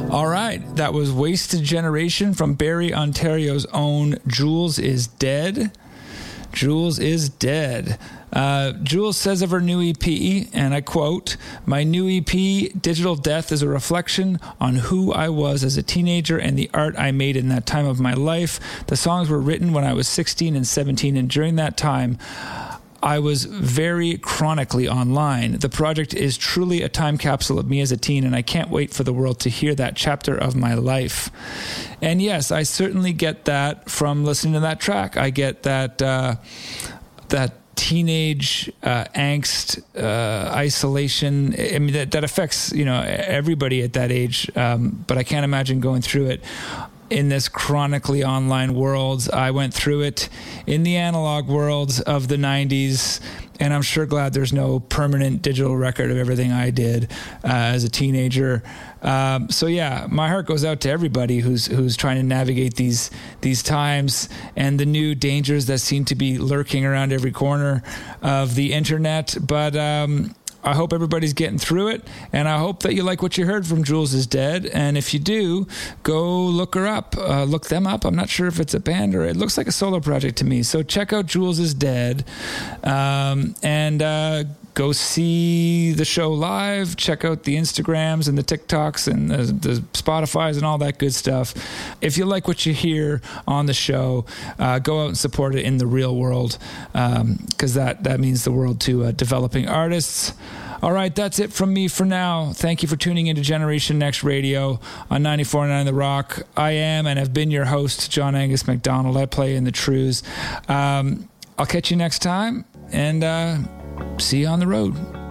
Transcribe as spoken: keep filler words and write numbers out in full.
All right, that was Wasted Generation from Barrie, Ontario's own Jules Is Dead. Jules is dead. Uh, Jules says of her new E P, and I quote, "My new E P, Digital Death, is a reflection on who I was as a teenager and the art I made in that time of my life. The songs were written when I was sixteen and seventeen, and during that time, I was very chronically online. The project is truly a time capsule of me as a teen, and I can't wait for the world to hear that chapter of my life." And yes, I certainly get that from listening to that track. I get that uh, that teenage uh, angst, uh, isolation. I mean, that, that affects, you know, everybody at that age. Um, but I can't imagine going through it in this chronically online world. I went through it in the analog world of the nineties, and I'm sure glad there's no permanent digital record of everything I did uh, as a teenager. Um, so yeah, my heart goes out to everybody who's who's trying to navigate these these times and the new dangers that seem to be lurking around every corner of the internet. But um, I hope everybody's getting through it, and I hope that you like what you heard from Jules Is Dead. And if you do, go look her up, uh, look them up. I'm not sure if it's a band or it looks like a solo project to me. So check out Jules Is Dead, um, and uh, go see the show live. Check out the Instagrams and the TikToks and the, the Spotifys and all that good stuff. If you like what you hear on the show, uh, go out and support it in the real world, because um, that, that means the world to uh, developing artists. All right, that's it from me for now. Thank you for tuning into Generation Next Radio on ninety-four point nine The Rock. I am and have been your host, John Angus MacDonald. I play in the Trews. Um, I'll catch you next time, and uh, see you on the road.